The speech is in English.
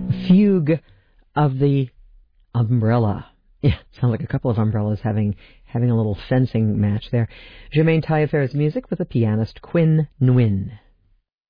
Fugue of the Umbrella. Yeah, sounds like a couple of umbrellas having a little fencing match there. Germaine Taillefer's music with the pianist Quinn Nguyen.